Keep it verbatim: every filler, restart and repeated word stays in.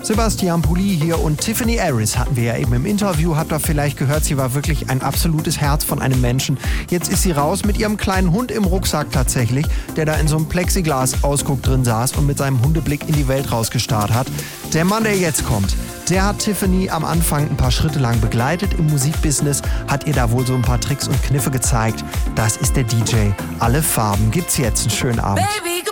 Sebastian Pulli hier und Tiffany Harris hatten wir ja eben im Interview. Habt ihr vielleicht gehört, sie war wirklich ein absolutes Herz von einem Menschen. Jetzt ist sie raus mit ihrem kleinen Hund im Rucksack tatsächlich, der da in so einem Plexiglas-Ausguck drin saß und mit seinem Hundeblick in die Welt rausgestarrt hat. Der Mann, der jetzt kommt, der hat Tiffany am Anfang ein paar Schritte lang begleitet im Musikbusiness, hat ihr da wohl so ein paar Tricks und Kniffe gezeigt. Das ist der D J. Alle Farben gibt's jetzt. Einen schönen Abend. Baby,